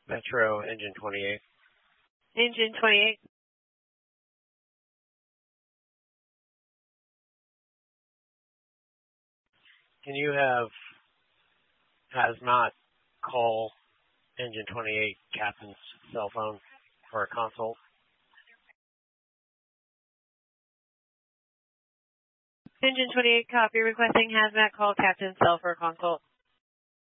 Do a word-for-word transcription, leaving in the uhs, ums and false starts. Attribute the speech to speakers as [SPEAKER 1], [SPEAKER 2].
[SPEAKER 1] Metro, engine twenty-eight.
[SPEAKER 2] Engine twenty-eight.
[SPEAKER 1] Can you have Hazmat call engine twenty-eight captain's cell phone for a consult?
[SPEAKER 2] Engine twenty-eight, copy. Requesting Hazmat call captain's cell for a consult.